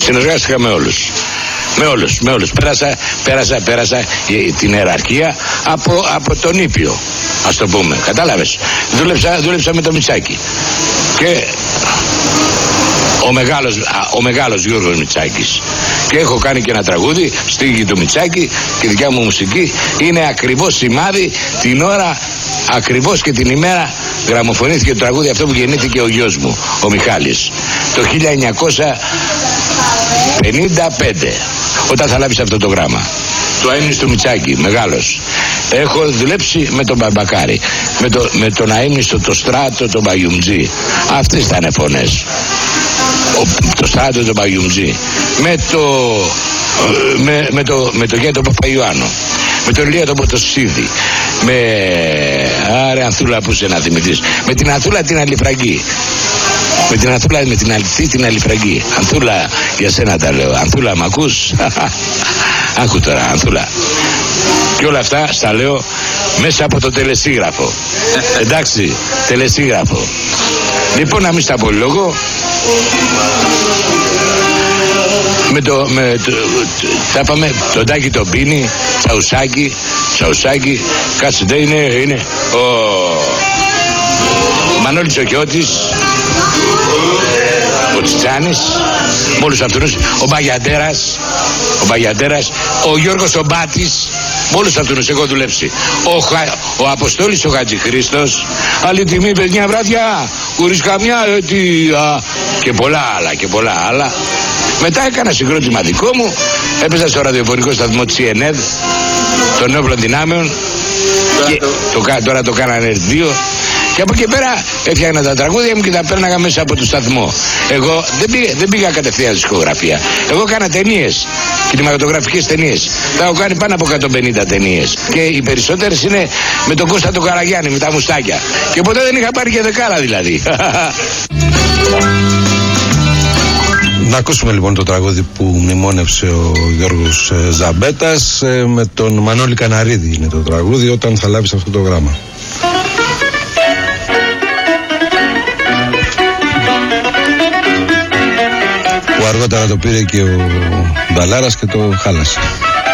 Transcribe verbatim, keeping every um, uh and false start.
Συνεργάστηκα με όλους. Με όλους, με όλους. Πέρασα, πέρασα, πέρασα την ιεραρχία από, από τον Ήπιο, ας το πούμε. Κατάλαβες. Δούλεψα, δούλεψα με το Μητσάκη. Και ο μεγάλος, ο μεγάλος Γιώργος Μητσάκης. Και έχω κάνει και ένα τραγούδι, στίχη του Μητσάκη και δικιά μου μουσική. Είναι ακριβώς σημάδι την ώρα, ακριβώς και την ημέρα γραμμοφωνήθηκε το τραγούδι αυτό που γεννήθηκε ο γιος μου, ο Μιχάλης. Το χίλια εννιακόσια πενήντα πέντε, όταν θα λάβεις αυτό το γράμμα. Το αείμνηστο του Μητσάκη, μεγάλος. Έχω δουλέψει με τον Μπαμπακάρη, με, το, με τον αείμνηστο το Στράτο, τον Μπαγιουμτζή. Αυτές ήταν φωνές. Ο, το Στράτο, τον Μπαγιουμτζή. Με το, με, με το, με το Γέτο Παπαϊωάννου. Με τον Ηλία τον Ποτοσίδη. Με, άρε Ανθούλα που σε να θυμηθείς. Με την Ανθούλα την Αλιφραγκή. Με την Ανθούλα, με την Αληθή την Αλιφραγκή. Ανθούλα, για σένα τα λέω. Ανθούλα, μ' ακούς? Άκου τώρα, Ανθούλα. Και όλα αυτά στα λέω μέσα από το τελεσίγραφο. Εντάξει, τελεσίγραφο. Λοιπόν, να μην στα πολυλογώ. Με το, με το, θα πάμε, τον Τάκη τον Πίνη, Τσαουσάκι, Τσαουσάκι, κάτσε δεν είναι, είναι ο Μανώλης ο Κιώτης, ο Τσιτσάνης, με όλους αυτούς, ο Μπαγιαντέρας, ο Μπαγιαντέρας, ο Γιώργος ο Μπάτης, με όλους αυτούς έχω δουλέψει. Ο, Χα, ο Αποστόλης ο Χατζηχρήστος, άλλη τιμή παιδιά βράδια, χωρίς καμιά αιτία, και πολλά άλλα και πολλά άλλα. Μετά έκανα συγκρότημα δικό μου, έπαιζα στο ραδιοφωνικό σταθμό της σι εν ι ντι, των Νέων Δυνάμεων, και το, τώρα το κάνανε δύο. Και από εκεί πέρα έφτιαχνα τα τραγούδια μου και τα πέρναγα μέσα από το σταθμό. Εγώ δεν πήγα, δεν πήγα κατευθείαν στη δισκογραφία. Εγώ έκανα ταινίες, κινηματογραφικές ταινίες. Τα έχω κάνει πάνω από εκατόν πενήντα ταινίες. Και οι περισσότερες είναι με τον Κώστα τον Καραγιάννη, με τα μουστάκια. Και ποτέ δεν είχα πάρει και δεκάρα δηλαδή. Να ακούσουμε λοιπόν το τραγούδι που μνημόνευσε ο Γιώργος Ζαμπέτας. Με τον Μανώλη Καναρίδη είναι το τραγούδι, όταν θα λάβεις αυτό το γράμμα. Που αργότερα το πήρε και ο Νταλάρας και το χάλασε.